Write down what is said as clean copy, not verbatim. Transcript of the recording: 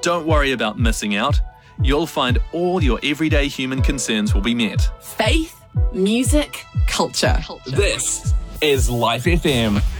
Don't worry about missing out. You'll find all your everyday human concerns will be met. Faith, music, culture. This is Life FM.